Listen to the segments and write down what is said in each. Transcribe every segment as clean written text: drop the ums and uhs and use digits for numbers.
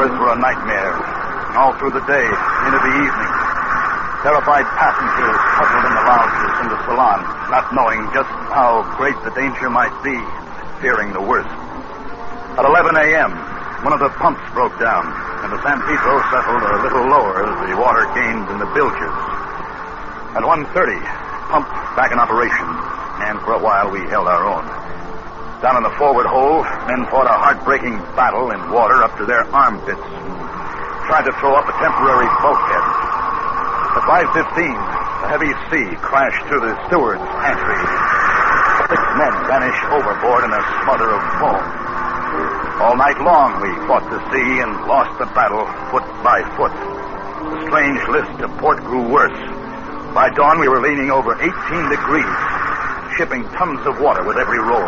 hours were a nightmare. All through the day, into the evening. Terrified passengers huddled in the lounges in the salon, not knowing just how great the danger might be, fearing the worst. At 11 a.m., one of the pumps broke down, and the San Pedro settled a little lower as the water gained in the bilges. At 1:30, pump back in operation, and for a while we held our own. Down in the forward hold, men fought a heartbreaking battle in water up to their armpits, tried to throw up a temporary bulkhead. At 5:15, a heavy sea crashed through the steward's pantry. 6 men vanished overboard in a smother of foam. All night long we fought the sea and lost the battle foot by foot. The strange list of port grew worse. By dawn we were leaning over 18 degrees, shipping tons of water with every roll.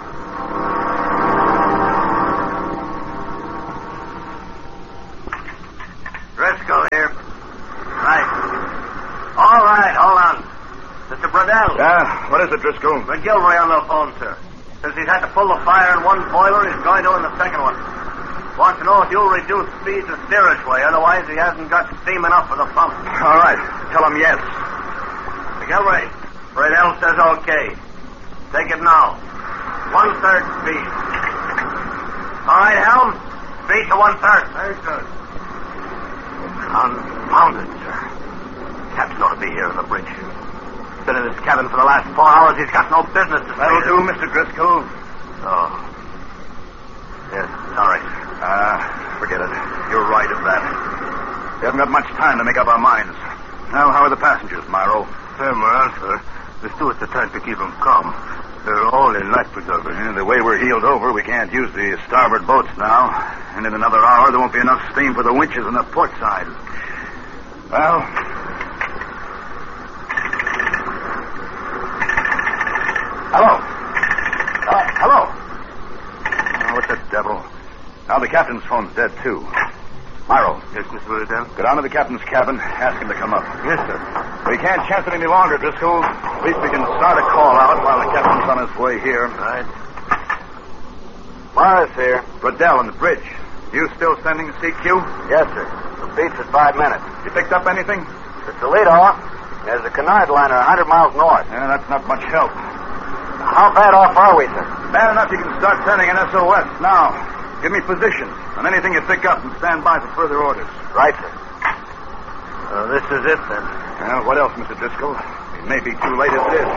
Driscoll here. Right. All right, hold on. Mr. Bradell. Yeah, what is it, Driscoll? McGilroy on the phone, sir. Says he's had to pull the fire in one boiler, he's going to in the second one. Wants to know if you'll reduce speed to steerage way, otherwise he hasn't got steam enough for the pump. All right, tell him yes. McGilroy, Bradell says okay. Take it now. 1/3 speed. All right, Helm. Speed to 1/3. Very good. Confounded, sir. Captain ought to be here on the bridge. Been in his cabin for the last 4 hours. He's got no business to That'll say. do, Mr. Driscoll. Oh. Yes, sorry. Forget it. You're right at that. We haven't got much time to make up our minds. Now, how are the passengers, Myro? Same morale, sir. The stewards are trying to keep them calm. They're all in life preserver. The way we're heeled over, we can't use the starboard boats now. And in another hour, there won't be enough steam for the winches on the port side. Well... Hello. Hello. Oh, what the devil? Now the captain's phone's dead, too. Myro. Yes, Mr. Bradell? Go down to the captain's cabin, ask him to come up. Yes, sir. We can't chance it any longer, Driscoll. At least we can start a call out while the captain's on his way here. Right. Morris here. Bradell on the bridge. You still sending CQ? Yes, sir. The beach is 5 minutes. You picked up anything? The Toledo. There's a canard liner 100 miles north. Yeah, that's not much help. How bad off are we, sir? Bad enough you can start sending an SOS now. Give me positions on anything you pick up and stand by for further orders. Right, sir. This is it, then. Well, what else, Mr. Driscoll? It may be too late as it is.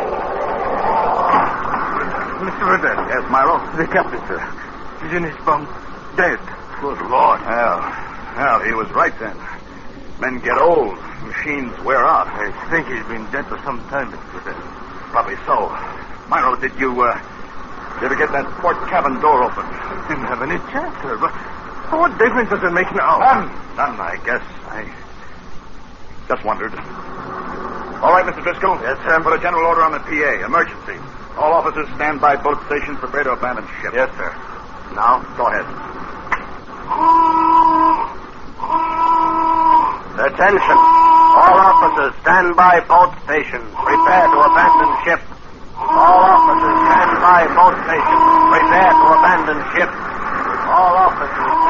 Mr. Bradell. Yes, Myro? The captain, sir. He's in his bunk. Dead. Good Lord. Well, he was right then. Men get old. Machines wear out. I think he's been dead for some time, Mr. Bradell. Probably so. Myro, did you ever get that port cabin door open? Didn't have any chance, sir. But what difference does it make now? None, I guess. I just wondered. All right, Mr. Driscoll. Yes, sir. Put a general order on the PA. Emergency. All officers stand by boat station, prepare to abandon ship. Yes, sir. Now, go ahead. Attention. All officers stand by boat station. Prepare to abandon ship. All officers stand by boat station. Prepare to abandon ship. All officers